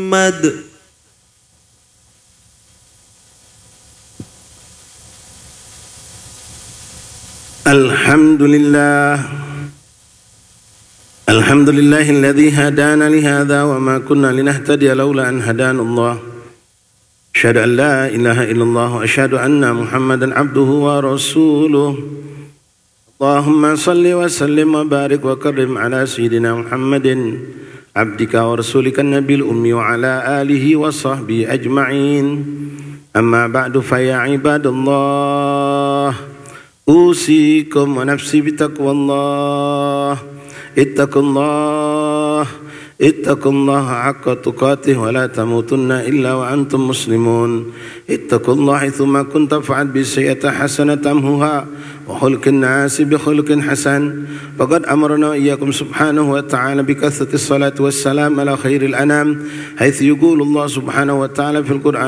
محمد. الحمد لله الذي هدانا لهذا وما كنا لنهتدي لولا أن هدانا الله. أشهد أن لا إله إلا الله وأشهد أن محمدا عبده ورسوله. اللهم صل وسلم وبارك وكرم على سيدنا محمد عبدك ورسولك النبي الأمي وعلى آله وصحبه أجمعين. أما بعد فيا عباد الله، أوصيكم ونفسي بتقوى الله. اتقوا الله حق تقاته ولا تموتن إلا وأنتم مسلمون. اتقوا الله حيثما كنت فعل بالسيئة حسنة تمحوها وخلق الناس بخلق حسن. فقد أمرنا إياكم سبحانه وتعالى بكثرة الصلاة والسلام على خير الأنام، حيث يقول الله سبحانه وتعالى في القرآن: